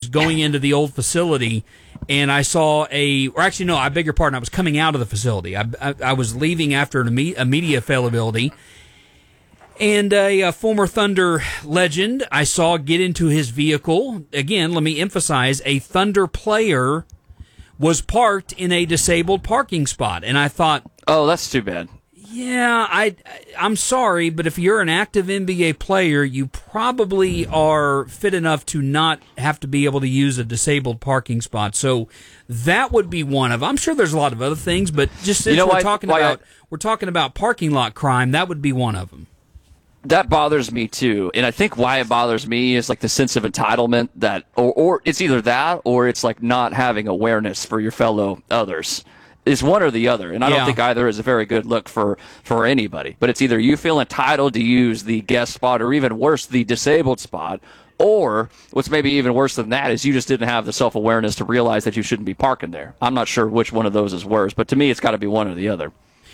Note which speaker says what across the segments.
Speaker 1: going into the old facility, and I saw I beg your pardon, I was coming out of the facility. I was leaving after a media availability, and a former Thunder legend I saw get into his vehicle. Again, let me emphasize, a Thunder player was parked in a disabled parking spot, and I thought,
Speaker 2: oh, that's too bad.
Speaker 1: Yeah, I'm sorry, but if you're an active NBA player, you probably are fit enough to not have to be able to use a disabled parking spot. So that would be one of. I'm sure there's a lot of other things, but just since we're talking about parking lot crime, that would be one of them.
Speaker 2: That bothers me too, and I think why it bothers me is like the sense of entitlement that, or it's either that or it's like not having awareness for your fellow others. It's one or the other, and I don't think either is a very good look for anybody. But it's either you feel entitled to use the guest spot, or even worse, the disabled spot, or what's maybe even worse than that is you just didn't have the self-awareness to realize that you shouldn't be parking there. I'm not sure which one of those is worse, but to me, it's got to be one or the other.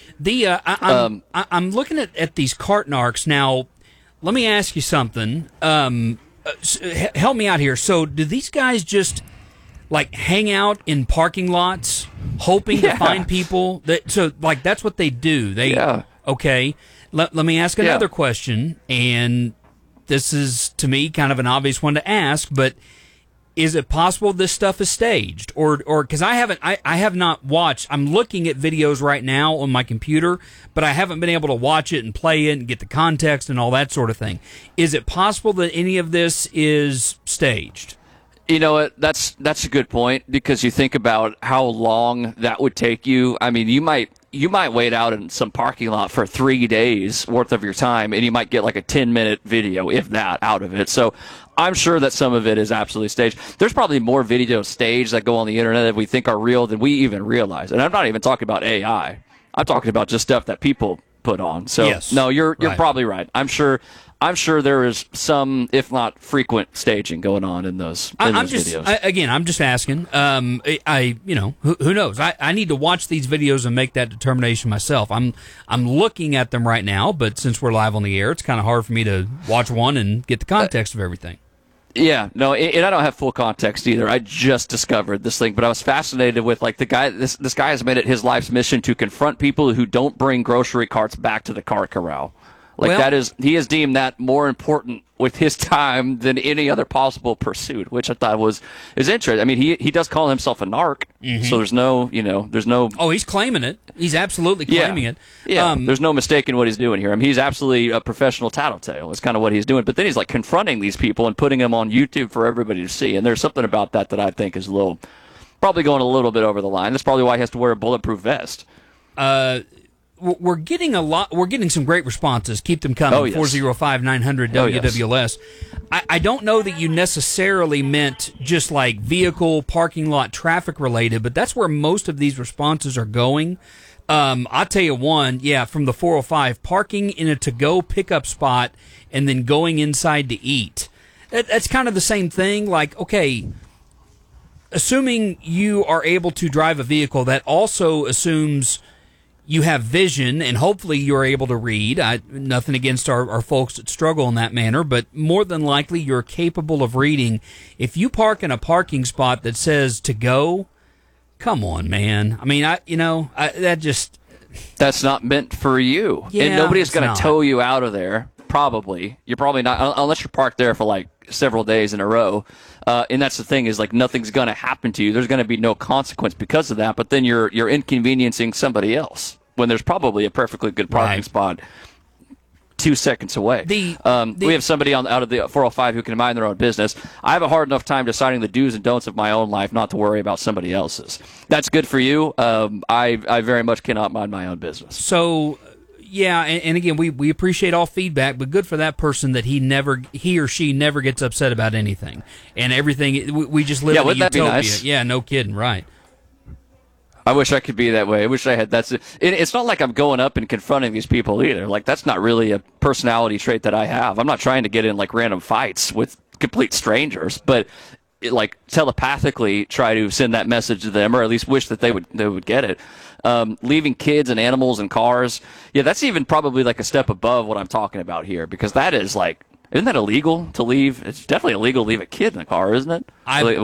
Speaker 1: I'm looking at these cart narcs now. Let me ask you something. Help me out here. So, do these guys just like hang out in parking lots, hoping to find people? That's what they do. Okay. Let me ask another question, and this is to me kind of an obvious one to ask, but is it possible this stuff is staged, or because I have not watched? I'm looking at videos right now on my computer, but I haven't been able to watch it and play it and get the context and all that sort of thing. Is it possible that any of this is staged?
Speaker 2: You know what? That's a good point, because you think about how long that would take you. I mean, you might wait out in some parking lot for 3 days worth of your time, and you might get like a 10-minute video, if that, out of it. So I'm sure that some of it is absolutely staged. There's probably more videos staged that go on the internet that we think are real than we even realize. And I'm not even talking about AI. I'm talking about just stuff that people put on. So
Speaker 1: yes,
Speaker 2: no, you're probably right. I'm sure there is some, if not frequent, staging going on in those videos.
Speaker 1: I'm just asking. Who knows? I need to watch these videos and make that determination myself. I'm looking at them right now, but since we're live on the air, it's kind of hard for me to watch one and get the context of everything.
Speaker 2: Yeah, no, and I don't have full context either. I just discovered this thing, but I was fascinated with like the guy. This guy has made it his life's mission to confront people who don't bring grocery carts back to the cart corral. He has deemed that more important with his time than any other possible pursuit, which I thought is interesting. I mean, he does call himself a narc, so there's no.
Speaker 1: Oh, he's claiming it. He's absolutely claiming it.
Speaker 2: Yeah, there's no mistaking what he's doing here. I mean, he's absolutely a professional tattletale. It's kind of what he's doing. But then he's like confronting these people and putting them on YouTube for everybody to see. And there's something about that I think is probably going a little bit over the line. That's probably why he has to wear a bulletproof vest.
Speaker 1: We're getting some great responses. Keep them coming.
Speaker 2: Oh, yes.
Speaker 1: 405-900 WWLS. I don't know that you necessarily meant just like vehicle, parking lot, traffic related, but that's where most of these responses are going. I'll tell you one, from the 405, parking in a to-go pickup spot and then going inside to eat. That's kind of the same thing. Like, okay, assuming you are able to drive a vehicle, that also assumes you have vision, and hopefully you're able to read. Nothing against our folks that struggle in that manner, but more than likely you're capable of reading. If you park in a parking spot that says to go, come on, man. I mean,
Speaker 2: that's not meant for you.
Speaker 1: Yeah,
Speaker 2: and nobody's going to tow you out of there, probably. You're probably not, unless you're parked there for like several days in a row. And that's the thing, is like nothing's going to happen to you. There's going to be no consequence because of that, but then you're inconveniencing somebody else when there's probably a perfectly good parking spot 2 seconds away. We have somebody out of the 405 who can mind their own business. I have a hard enough time deciding the do's and don'ts of my own life not to worry about somebody else's. That's good for you. I very much cannot mind my own business.
Speaker 1: So, yeah, and again, we appreciate all feedback, but good for that person that he or she never gets upset about anything. And everything, we just live in a utopia. Be nice? Yeah, no kidding, right.
Speaker 2: I wish I could be that way. I wish I had it's not like I'm going up and confronting these people either. Like, that's not really a personality trait that I have. I'm not trying to get in like random fights with complete strangers, but like telepathically try to send that message to them, or at least wish that they would get it. Leaving kids and animals in cars. Yeah, that's even probably like a step above what I'm talking about here, because that is like, isn't that illegal to leave? It's definitely illegal to leave a kid in a car, isn't it?